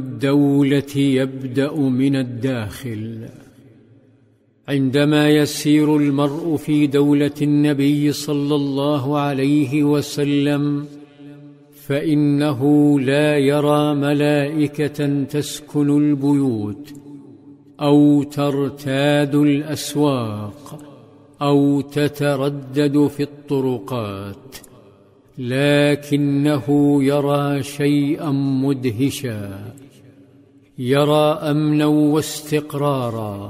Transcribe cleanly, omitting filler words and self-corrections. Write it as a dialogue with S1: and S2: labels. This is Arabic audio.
S1: الدولة يبدأ من الداخل. عندما يسير المرء في دولة النبي صلى الله عليه وسلم فإنه لا يرى ملائكة تسكن البيوت أو ترتاد الأسواق أو تتردد في الطرقات، لكنه يرى شيئا مدهشا، يرى أمنا واستقرارا